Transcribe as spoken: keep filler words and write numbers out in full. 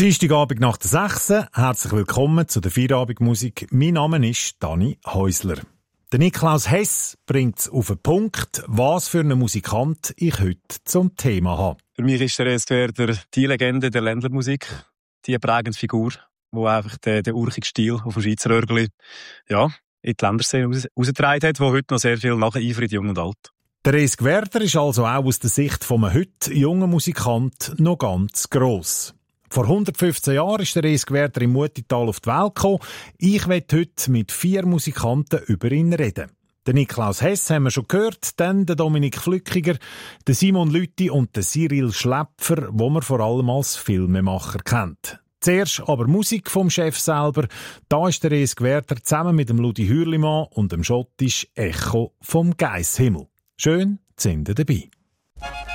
Dienstagabend nach der sechs. Herzlich willkommen zu der Feierabendmusik. Mein Name ist Dani Häusler. Der Niklaus Hess bringt es auf den Punkt, was für einen Musikant ich heute zum Thema habe. Für mich ist der E S G Werder die Legende der Ländlermusik, die prägende Figur, die einfach den, den urchigen Stil auf dem Schweizer Örgeli ja, in die Länderszene raus, rausgetragen hat, wo heute noch sehr viel nacheifert, jung und alt. Der E S G Werder ist also auch aus der Sicht von einem heute jungen Musikant noch ganz gross. Vor hundertfünfzehn Jahren ist der E S G Werder im Mutital auf die Welt gekommen. Ich werde heute mit vier Musikanten über ihn reden. Den Niklaus Hess haben wir schon gehört, dann den Dominik Flückiger, den Simon Lüthi und den Cyril Schläpfer, wo man vor allem als Filmemacher kennt. Zuerst aber Musik vom Chef selber. Da ist der E S G Werder zusammen mit dem Ludi Hürlimann und dem schottisch Echo vom Geisshimmel. Schön, sind ihr dabei.